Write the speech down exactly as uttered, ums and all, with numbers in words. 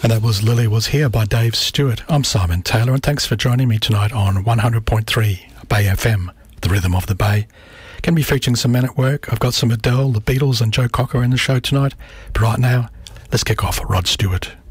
And that was Lily Was Here by Dave Stewart. I'm Simon Taylor, and thanks for joining me tonight on one hundred point three Bay F M, the rhythm of the Bay. Going to be featuring some men at work. I've got some Adele, the Beatles and Joe Cocker in the show tonight. But right now, let's kick off Rod Stewart.